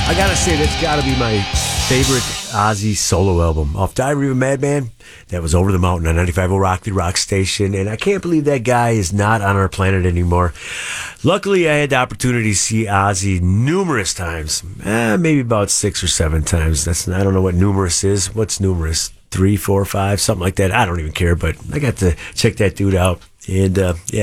I gotta say, that's gotta be my favorite Ozzy solo album. Off Diary of a Madman, that was Over the Mountain on 95.0 Rock, the rock station, and I can't believe that guy is not on our planet anymore. Luckily, I had the opportunity to see Ozzy numerous times, maybe about 6 or 7 times. I don't know what numerous is. What's numerous? 3, 4, 5, something like that. I don't even care, but I got to check that dude out. And yeah,